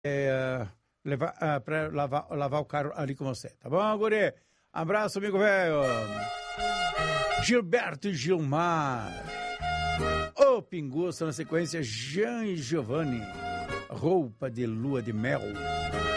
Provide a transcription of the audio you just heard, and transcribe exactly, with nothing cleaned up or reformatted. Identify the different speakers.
Speaker 1: é, levar, uh, pra lavar, lavar o carro ali com você, tá bom, guri? Abraço, amigo velho. Gilberto e Gilmar. O Pinguço, na sequência, Jean e Giovanni. Roupa de lua de mel.